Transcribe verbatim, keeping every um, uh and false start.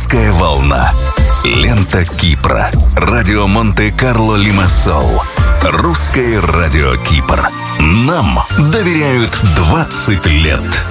Русская волна. Лента Кипра. Радио Монте-Карло Лимассол. Русское радио Кипр. Нам доверяют двадцать лет.